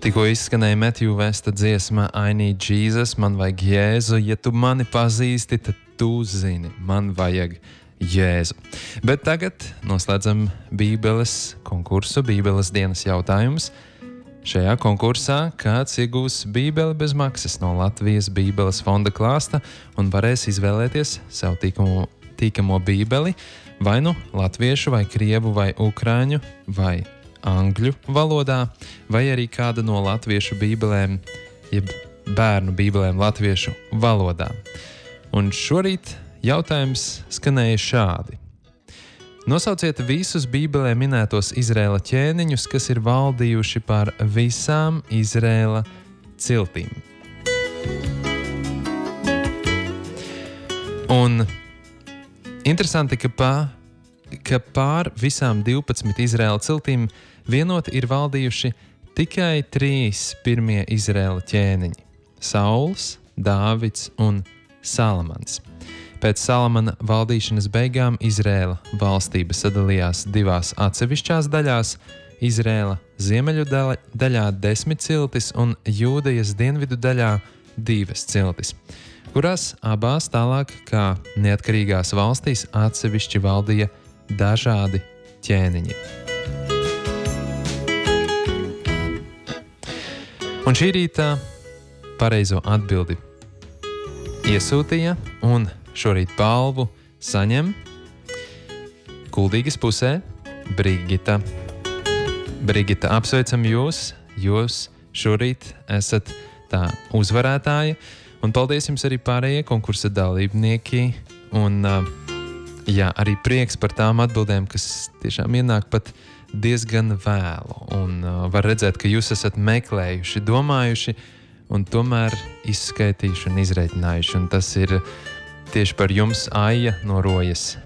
Tikko izskanēja Matthew Vesta dziesma I Need Jesus, man vajag Jēzu. Ja tu mani pazīsti, tad tu zini, man vajag Jēzu. Bet tagad noslēdzam Bībeles konkursu, Bībeles dienas jautājumus. Šajā konkursā kāds iegūs Bībeli bez maksas no Latvijas Bībeles fonda klāsta un varēs izvēlēties sev tīkamo Bībeli vai nu latviešu, vai krievu, vai ukrāņu, vai angļu valodā, vai arī kāda no latviešu bībelēm, jeb bērnu bībelēm latviešu valodā. Un šorīt jautājums skanēja šādi. Nosauciet visus bībelē minētos Izraēla ķēniņus, kas ir valdījuši pār visām Izraēla ciltīm. Un interesanti, ka pār visām 12 Izraēla ciltīm vienoti ir valdījuši tikai 3 pirmie Izraēla ķēniņi – Sauls, Dāvids un Salamans. Pēc Salamana valdīšanas beigām Izraēla valstība sadalījās 2 atsevišķās daļās – Izraēla ziemeļu daļā 10 ciltis un Jūdejas dienvidu daļā 2 ciltis, kurās abās tālāk kā neatkarīgās valstīs atsevišķi valdīja dažādi ķēniņi. Un šī rīta pareizo atbildi iesūtīja un šorīt balvu saņem Kuldīgas pusē Brigita. Brigita, apsveicam jūs! Jūs šorīt esat tā uzvarētāja. Un paldies jums arī pārējie konkursa dalībnieki. Un arī prieks par tām atbildēm, kas tiešām ienāk pat diezgan vēlu. Un var redzēt, ka jūs esat meklējuši, domājuši un tomēr izskaitījuši un izreikinājuši. Un tas ir tieši par jums Aija no Rojas